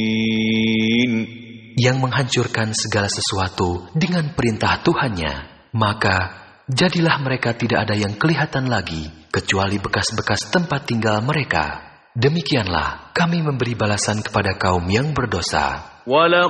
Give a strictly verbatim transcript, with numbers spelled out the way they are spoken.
yang menghancurkan segala sesuatu dengan perintah Tuhannya. Maka jadilah mereka tidak ada yang kelihatan lagi, kecuali bekas-bekas tempat tinggal mereka. Demikianlah kami memberi balasan kepada kaum yang berdosa.